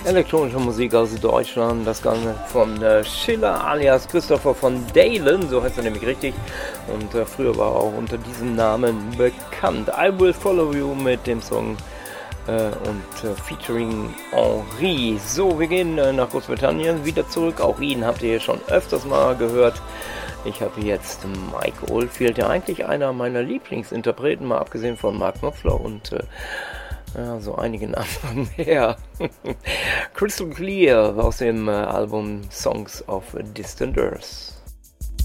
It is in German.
Elektronische Musik aus Deutschland, das Ganze von Schiller alias Christopher von Dalen, so heißt er nämlich richtig, und früher war er auch unter diesem Namen bekannt. I Will Follow You mit dem Song featuring Henri. So, wir gehen nach Großbritannien wieder zurück, auch ihn habt ihr schon öfters mal gehört. Ich habe jetzt Mike Oldfield, der eigentlich einer meiner Lieblingsinterpreten, mal abgesehen von Mark Knopfler und so einigen anderen mehr. Crystal Clear aus dem Album Songs of Distant Earth.